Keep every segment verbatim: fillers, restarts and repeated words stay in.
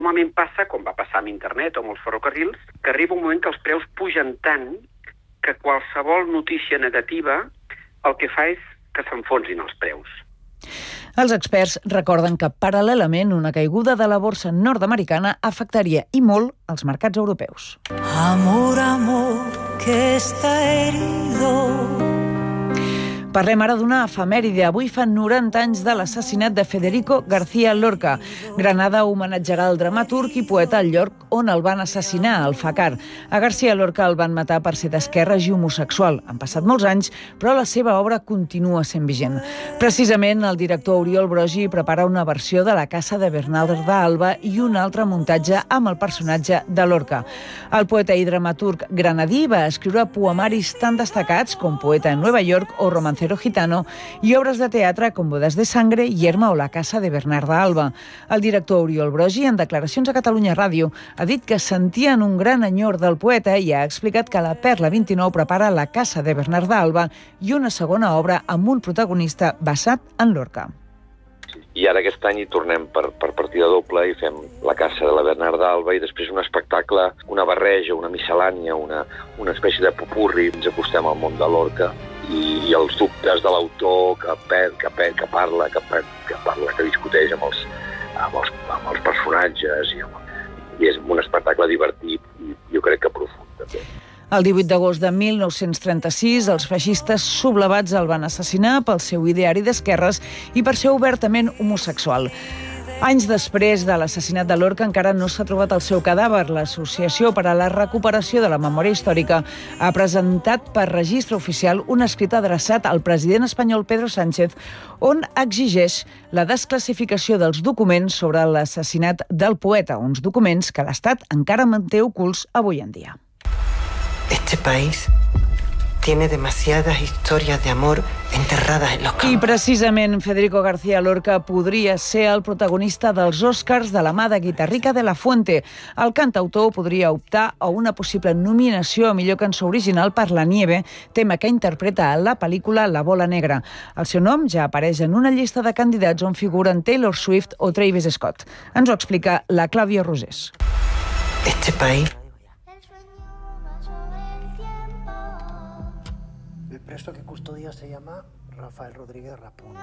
Normalment passa, com va passar amb internet o amb els ferrocarrils, que arriba un moment que els preus pugen tant que qualsevol notícia negativa el que fa és que s'enfonsin els preus. Els experts recorden que, paral·lelament, una caiguda de la borsa nord-americana afectaria i molt els mercats europeus. Amor, amor, que està herido. Parlem ara d'una efemèride. Avui fa noranta anys de l'assassinat de Federico García Lorca. Granada homenatjarà el dramaturg i poeta al lloc on el van assassinar, al Facar. A García Lorca el van matar per ser d'esquerres i homosexual. Han passat molts anys, però la seva obra continua sent vigent. Precisament, el director Oriol Brogi prepara una versió de La casa de Bernarda Alba i un altre muntatge amb el personatge de Lorca. El poeta i dramaturg granadí va escriure poemaris tan destacats com Poeta en Nueva York o Romancero Gitano i obres de teatre com Bodas de Sangre, Yerma o La casa de Bernarda Alba. El director Oriol Brogi, en declaracions a Catalunya Ràdio, ha dit que sentien un gran enyor del poeta i ha explicat que la Perla vint-i-nou prepara La casa de Bernarda Alba i una segona obra amb un protagonista basat en Lorca. I ara aquest any hi tornem per, per partida doble i fem La casa de la Bernarda Alba i després un espectacle, una barreja, una miscel·lània, una, una espècie de popurri. Ens acostem al món de Lorca i, i els dubtes de l'autor que, per, que, per, que parla, que, per, que parla, que discuteix amb els, amb els, amb els personatges i, i és un espectacle divertit i jo crec que profund també. El divuit d'agost de mil nou-cents trenta-sis, els feixistes sublevats el van assassinar pel seu ideari d'esquerres i per ser obertament homosexual. Anys després de l'assassinat de Lorca encara no s'ha trobat el seu cadàver. L'Associació per a la Recuperació de la Memòria Històrica ha presentat per registre oficial un escrit adreçat al president espanyol Pedro Sánchez on exigeix la desclassificació dels documents sobre l'assassinat del poeta, uns documents que l'Estat encara manté ocults avui en dia. Este país tiene demasiadas historias de amor enterradas en los campos. I precisament Federico García Lorca podria ser el protagonista dels Oscars de la mà de Guitarrica de la Fuente. El cantautor podria optar a una possible nominació a millor cançó original per La Nieve, tema que interpreta a la pel·lícula La bola negra. El seu nom ja apareix en una llista de candidats on figuren Taylor Swift o Travis Scott. Ens ho explica la Clàudia Rosés. Este país... El preso que custodia se llama Rafael Rodríguez Rapuno.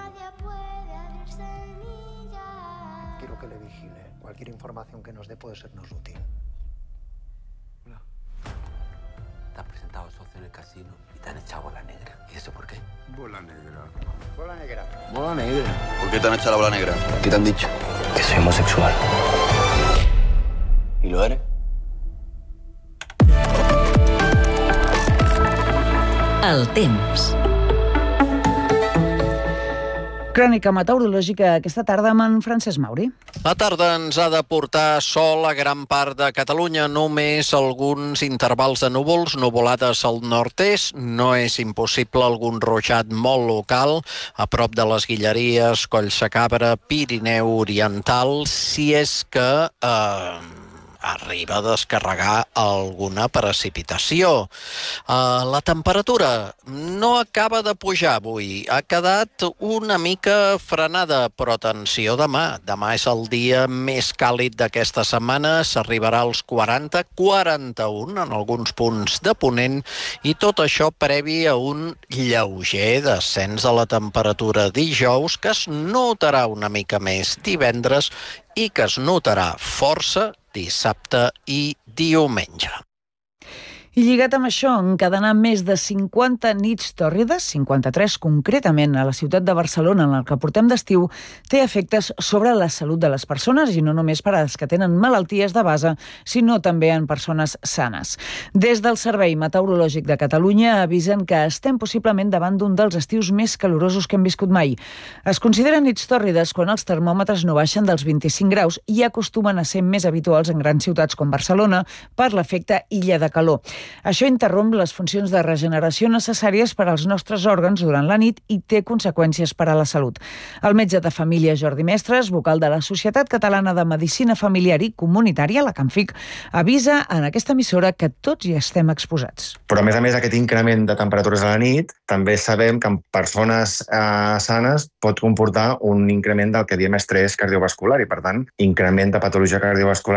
Quiero que le vigile. Cualquier información que nos dé puede sernos útil. Hola. Te has presentado a socio en el casino y te han echado bola negra. ¿Y eso por qué? Bola negra. Bola negra. Bola negra. ¿Por qué te han echado la bola negra? ¿Qué te han dicho? Que soy homosexual. ¿Y lo eres? El temps. Crònica meteorològica aquesta tarda amb en Francesc Mauri. La tarda ens ha de portar sol a gran part de Catalunya, només alguns intervals de núvols, nuvolades al nord-est, no és impossible algun ruixat molt local a prop de les Guilleries, Collsacabra, Pirineu Oriental, si és que eh, arriba a descarregar alguna precipitació. Uh, la temperatura no acaba de pujar avui, ha quedat una mica frenada, però atenció demà. Demà és el dia més càlid d'aquesta setmana, s'arribarà als quaranta, quaranta-un en alguns punts de Ponent, i tot això previ a un lleuger descens de la temperatura dijous, que es notarà una mica més divendres i que es notarà força dissabte i diumenge. I lligat amb això, encadenar més de cinquanta nits tòrrides, cinquanta-tres concretament a la ciutat de Barcelona, en el que portem d'estiu, té efectes sobre la salut de les persones, i no només per a les que tenen malalties de base, sinó també en persones sanes. Des del Servei Meteorològic de Catalunya avisen que estem possiblement davant d'un dels estius més calorosos que hem viscut mai. Es consideren nits tòrrides quan els termòmetres no baixen dels vint-i-cinc graus i acostumen a ser més habituals en grans ciutats com Barcelona per l'efecte illa de calor. Això interromp les funcions de regeneració necessàries per als nostres òrgans durant la nit i té conseqüències per a la salut. El metge de família Jordi Mestres, vocal de la Societat Catalana de Medicina Familiar i Comunitària, la CAMFIC, avisa en aquesta emissora que tots hi estem exposats. Però, a més a més, aquest increment de temperatures a la nit també sabem que en persones eh, sanes pot comportar un increment del que diem estrès cardiovascular i, per tant, increment de patologia cardiovascular